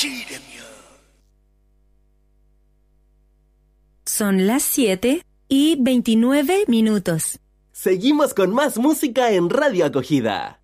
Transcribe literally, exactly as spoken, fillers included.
Son las siete y veintinueve minutos. Seguimos con más música en Radio Acogida.